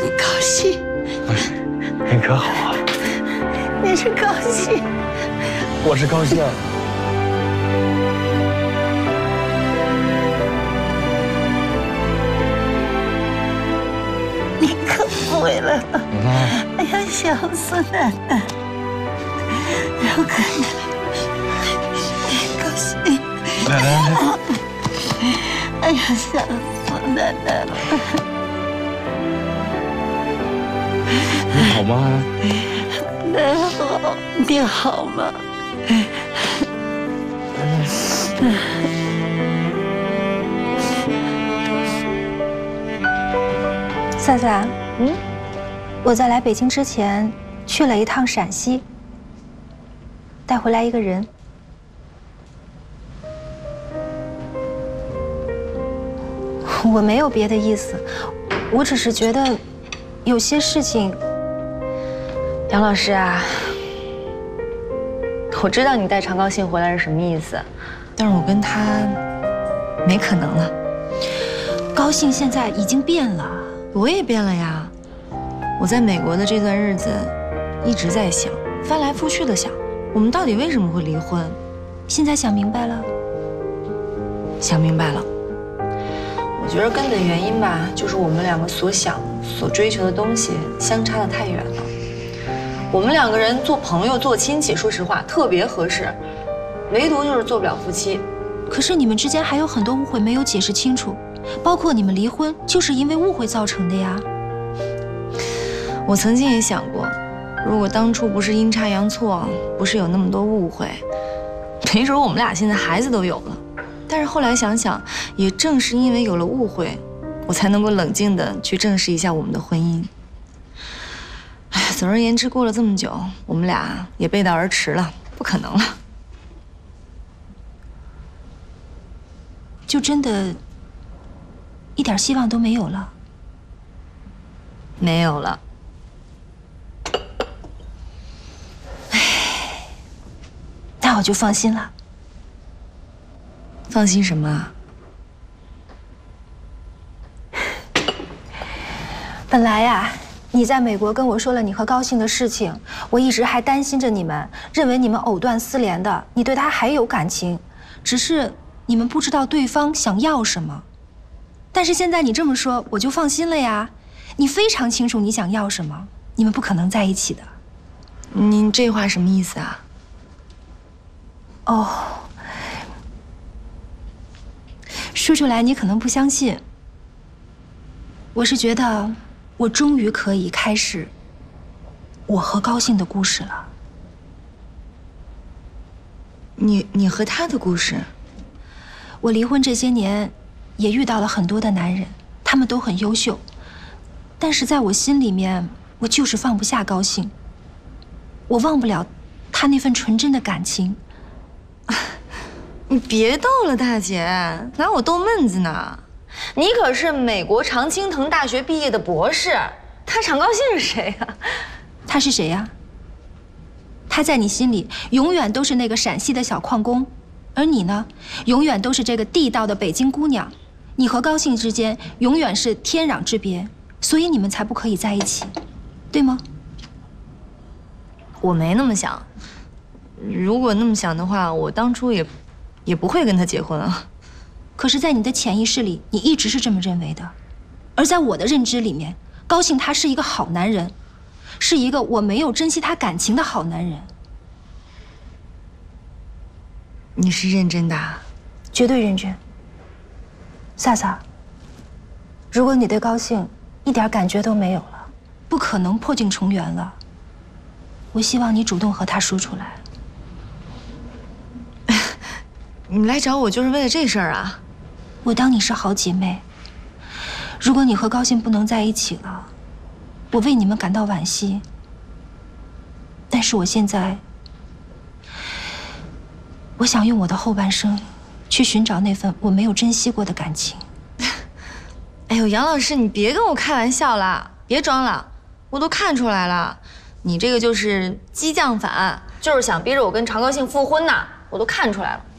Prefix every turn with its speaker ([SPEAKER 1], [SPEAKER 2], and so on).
[SPEAKER 1] 高兴。
[SPEAKER 2] 你可好啊？
[SPEAKER 1] 你是高兴，
[SPEAKER 2] 我是高兴。
[SPEAKER 1] 你可回来了！哎呀，想死奶奶！让奶奶高兴。
[SPEAKER 2] 奶奶，
[SPEAKER 1] 哎呀，想死奶奶了！
[SPEAKER 2] 你好吗？
[SPEAKER 1] 奶好，你好吗？
[SPEAKER 3] 萨萨，我在来北京之前去了一趟陕西，带回来一个人。我没有别的意思，我只是觉得有些事情。
[SPEAKER 4] 杨老师啊，我知道你带常高兴回来是什么意思，但是我跟他没可能了。
[SPEAKER 3] 高兴现在已经变了，
[SPEAKER 4] 我也变了呀。我在美国的这段日子一直在想，翻来覆去的想，我们到底为什么会离婚？
[SPEAKER 3] 现在想明白了。
[SPEAKER 4] 想明白了。我觉得根本原因吧，就是我们两个所想、所追求的东西相差得太远了。我们两个人做朋友、做亲戚，说实话特别合适，唯独就是做不了夫妻。
[SPEAKER 3] 可是你们之间还有很多误会没有解释清楚，包括你们离婚就是因为误会造成的呀。
[SPEAKER 4] 我曾经也想过，如果当初不是阴差阳错，不是有那么多误会，没准我们俩现在孩子都有了。但是后来想想，也正是因为有了误会，我才能够冷静地去正视一下我们的婚姻。哎，总而言之，过了这么久，我们俩也背道而驰了，不可能了。
[SPEAKER 3] 就真的一点希望都没有了？
[SPEAKER 4] 没有了。
[SPEAKER 3] 那我就放心了。
[SPEAKER 4] 放心什么啊？
[SPEAKER 3] 本来呀，你在美国跟我说了你和高兴的事情，我一直还担心着你们，认为你们藕断丝连的，你对他还有感情，只是你们不知道对方想要什么。但是现在你这么说，我就放心了呀。你非常清楚你想要什么，你们不可能在一起的。
[SPEAKER 4] 您这话什么意思啊？
[SPEAKER 3] 哦，说出来你可能不相信。我是觉得，我终于可以开始我和高兴的故事了。
[SPEAKER 4] 你和他的故事？
[SPEAKER 3] 我离婚这些年，也遇到了很多的男人，他们都很优秀，但是在我心里面，我就是放不下高兴。我忘不了他那份纯真的感情。
[SPEAKER 4] 你别逗了，大姐，拿我逗闷子呢。你可是美国常青藤大学毕业的博士，他常高兴是谁呀？
[SPEAKER 3] 他是谁呀？他在你心里永远都是那个陕西的小矿工，而你呢，永远都是这个地道的北京姑娘。你和高兴之间永远是天壤之别，所以你们才不可以在一起，对吗？
[SPEAKER 4] 我没那么想。如果那么想的话，我当初也不会跟他结婚啊。
[SPEAKER 3] 可是，在你的潜意识里，你一直是这么认为的，而在我的认知里面，高兴他是一个好男人，是一个我没有珍惜他感情的好男人。
[SPEAKER 4] 你是认真的啊？
[SPEAKER 3] 绝对认真。萨萨，如果你对高兴一点感觉都没有了，不可能破镜重圆了。我希望你主动和他说出来。
[SPEAKER 4] 你来找我就是为了这事儿啊？
[SPEAKER 3] 我当你是好姐妹。如果你和高兴不能在一起了，我为你们感到惋惜。但是我现在，我想用我的后半生，去寻找那份我没有珍惜过的感情。
[SPEAKER 4] 哎呦，杨老师，你别跟我开玩笑了，别装了，我都看出来了，你这个就是激将法，就是想逼着我跟常高兴复婚呐，我都看出来了。